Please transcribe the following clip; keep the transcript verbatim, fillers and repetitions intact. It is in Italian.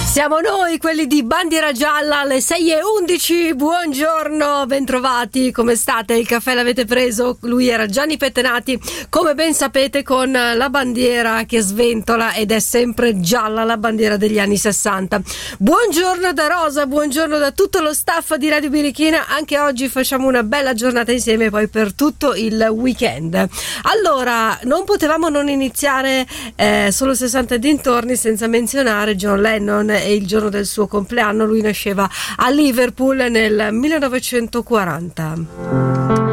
Siamo noi, quelli di Bandiera Gialla, alle sei e undici. Buongiorno, bentrovati, come state? Il caffè l'avete preso? Lui era Gianni Pettenati, come ben sapete, con la bandiera che sventola ed è sempre gialla, la bandiera degli anni sessanta. Buongiorno da Rosa, buongiorno da tutto lo staff di Radio Birichina. Anche oggi facciamo una bella giornata insieme, poi per tutto il weekend. Allora, non potevamo non iniziare eh, solo sessanta e dintorni senza menzionare John Lennon e il giorno del suo compleanno. Lui nasceva a Liverpool nel millenovecentoquaranta.